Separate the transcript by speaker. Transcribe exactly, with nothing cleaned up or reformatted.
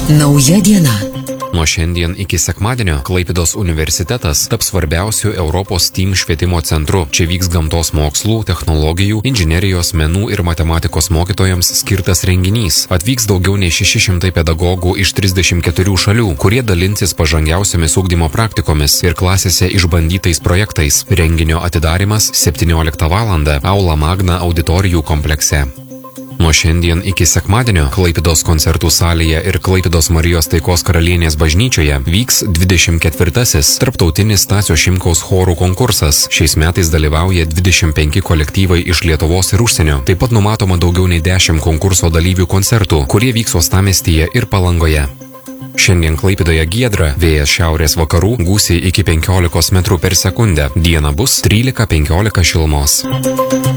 Speaker 1: Nauja diena.
Speaker 2: Nuo šiandien iki sekmadienio Klaipėdos universitetas taps svarbiausiu Europos STEAM švietimo centru. Čia vyks gamtos mokslų, technologijų, inžinerijos, menų ir matematikos mokytojams skirtas renginys. Atvyks daugiau nei šeši šimtai pedagogų iš trisdešimt keturių šalių, kurie dalinsis pažangiausiamis ugdymo praktikomis ir klasėse išbandytais projektais. Renginio atidarymas septynioliktą valandą Aula Magna auditorijų komplekse. Nuo šiandien iki sekmadienio Klaipėdos koncertų salėje ir Klaipėdos Marijos Taikos Karalienės bažnyčioje vyks dvidešimt ketvirtasis tarptautinis Stasio Šimkaus chorų konkursas. Šiais metais dalyvauja dvidešimt penki kolektyvai iš Lietuvos ir užsienio. Taip pat numatoma daugiau nei dešimt konkurso dalyvių koncertų, kurie vyks uostamiestyje ir Palangoje. Šiandien Klaipėdoje giedra, vėjas šiaurės vakarų, gūsiai iki penkiolikos metrų per sekundę. Dieną bus trylika penkiolika šilumos.